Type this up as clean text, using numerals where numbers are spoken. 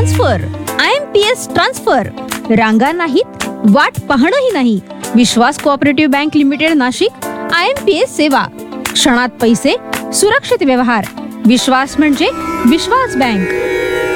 Transfer. IMPS transfer. रांगा नाहीत, वाट पाहणंही नाही. विश्वास cooperative bank limited Nashik. IMPS सेवा. क्षणात पैसे, सुरक्षित व्यवहार. विश्वास म्हणजे विश्वास बँक.